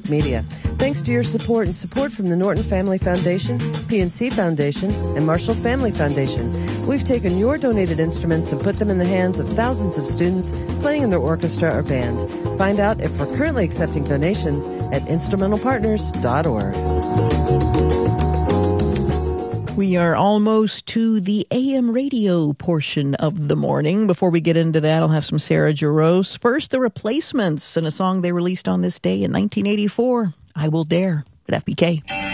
Public Media. Thanks to your support and support from the Norton Family Foundation, PNC Foundation, and Marshall Family Foundation, we've taken your donated instruments and put them in the hands of thousands of students playing in their orchestra or band. Find out if we're currently accepting donations at instrumentalpartners.org. We are almost to the AM radio portion of the morning. Before we get into that, I'll have some Sarah Jarosz. First, The Replacements and a song they released on this day in 1984, I Will Dare at FBK.